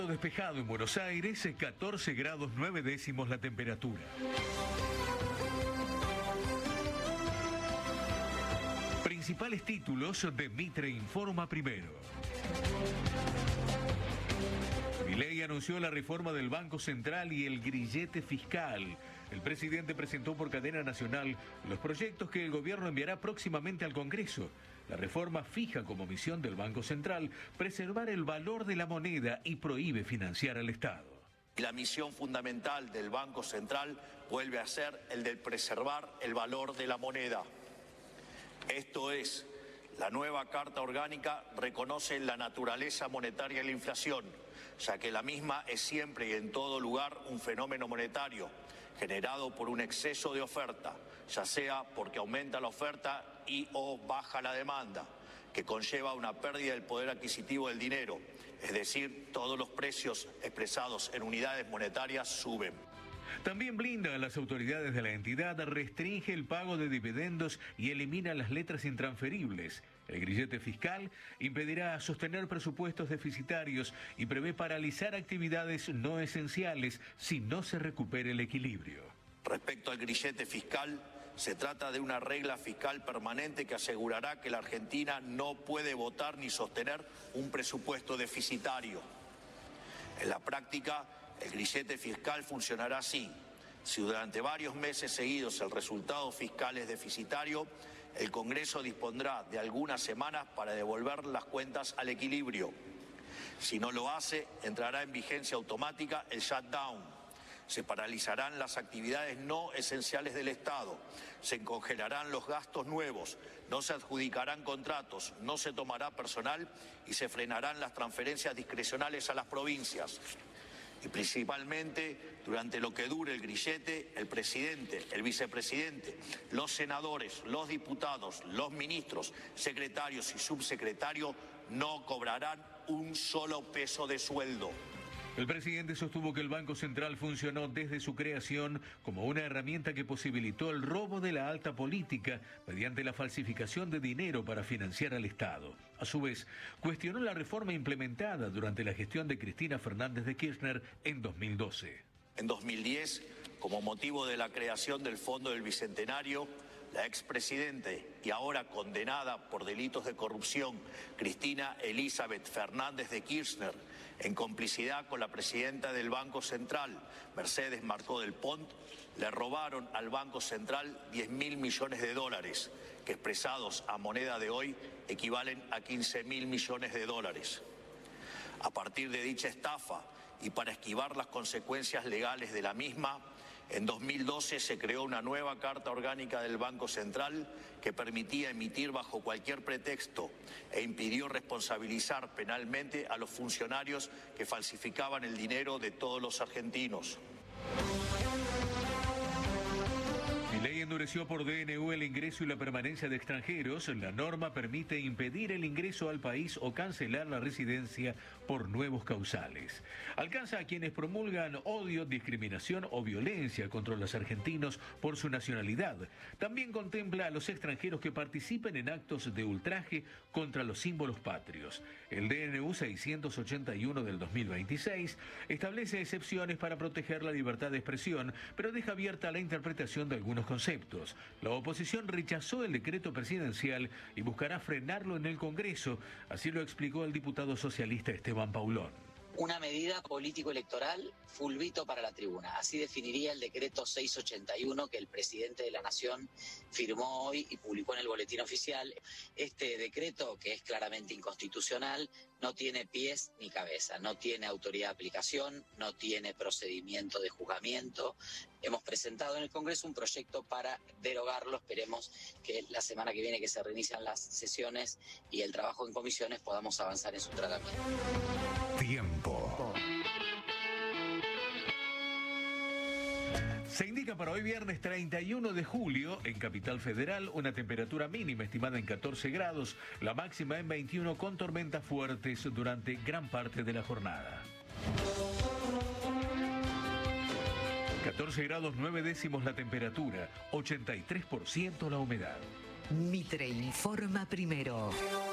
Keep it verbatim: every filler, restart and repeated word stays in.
despejado en Buenos Aires, catorce grados nueve décimos la temperatura. Principales títulos de Mitre Informa Primero. Milei anunció la reforma del Banco Central y el grillete fiscal. El presidente presentó por cadena nacional los proyectos que el gobierno enviará próximamente al Congreso. La reforma fija como misión del Banco Central preservar el valor de la moneda y prohíbe financiar al Estado. La misión fundamental del Banco Central vuelve a ser el de preservar el valor de la moneda. Esto es, la nueva Carta Orgánica reconoce la naturaleza monetaria de la inflación, ya que la misma es siempre y en todo lugar un fenómeno monetario generado por un exceso de oferta, ya sea porque aumenta la oferta y o baja la demanda, que conlleva una pérdida del poder adquisitivo del dinero, es decir, todos los precios expresados en unidades monetarias suben. También blinda a las autoridades de la entidad, restringe el pago de dividendos y elimina las letras intransferibles. El grillete fiscal impedirá sostener presupuestos deficitarios y prevé paralizar actividades no esenciales si no se recupera el equilibrio. Respecto al grillete fiscal, se trata de una regla fiscal permanente que asegurará que la Argentina no puede votar ni sostener un presupuesto deficitario. En la práctica, el grillete fiscal funcionará así. Si durante varios meses seguidos el resultado fiscal es deficitario, el Congreso dispondrá de algunas semanas para devolver las cuentas al equilibrio. Si no lo hace, entrará en vigencia automática el shutdown. Se paralizarán las actividades no esenciales del Estado, se congelarán los gastos nuevos, no se adjudicarán contratos, no se tomará personal y se frenarán las transferencias discrecionales a las provincias. Y principalmente, durante lo que dure el grillete, el presidente, el vicepresidente, los senadores, los diputados, los ministros, secretarios y subsecretarios no cobrarán un solo peso de sueldo. El presidente sostuvo que el Banco Central funcionó desde su creación como una herramienta que posibilitó el robo de la alta política mediante la falsificación de dinero para financiar al Estado. A su vez, cuestionó la reforma implementada durante la gestión de Cristina Fernández de Kirchner en dos mil doce. En dos mil diez, como motivo de la creación del Fondo del Bicentenario, la expresidente y ahora condenada por delitos de corrupción, Cristina Elizabeth Fernández de Kirchner, en complicidad con la presidenta del Banco Central, Mercedes Marcó del Pont, le robaron al Banco Central diez mil millones de dólares, que expresados a moneda de hoy equivalen a quince mil millones de dólares. A partir de dicha estafa y para esquivar las consecuencias legales de la misma, en dos mil doce se creó una nueva Carta Orgánica del Banco Central que permitía emitir bajo cualquier pretexto e impidió responsabilizar penalmente a los funcionarios que falsificaban el dinero de todos los argentinos. Milei endureció por D N U el ingreso y la permanencia de extranjeros. La norma permite impedir el ingreso al país o cancelar la residencia por nuevos causales. Alcanza a quienes promulgan odio, discriminación o violencia contra los argentinos por su nacionalidad. También contempla a los extranjeros que participen en actos de ultraje contra los símbolos patrios. El D N U seiscientos ochenta y uno del dos mil veintiséis establece excepciones para proteger la libertad de expresión, pero deja abierta la interpretación de algunos conceptos. La oposición rechazó el decreto presidencial y buscará frenarlo en el Congreso, así lo explicó el diputado socialista Esteban Paulón. Una medida político-electoral fulvito para la tribuna. Así definiría el decreto seiscientos ochenta y uno que el presidente de la Nación firmó hoy y publicó en el boletín oficial. Este decreto, que es claramente inconstitucional, no tiene pies ni cabeza, no tiene autoridad de aplicación, no tiene procedimiento de juzgamiento. Hemos presentado en el Congreso un proyecto para derogarlo. Esperemos que la semana que viene, que se reinician las sesiones y el trabajo en comisiones, podamos avanzar en su tratamiento. Tiempo. Se indica para hoy viernes treinta y uno de julio en Capital Federal una temperatura mínima estimada en catorce grados, la máxima en veintiuno con tormentas fuertes durante gran parte de la jornada. catorce grados nueve décimos la temperatura, ochenta y tres por ciento la humedad. Mitre Informa Primero.